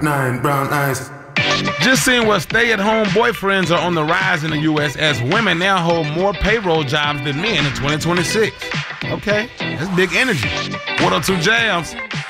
9 brown eyes. Just seeing where stay-at-home boyfriends are on the rise in the U.S. as women now hold more payroll jobs than men in 2026. Okay, that's big energy. 102 Jams.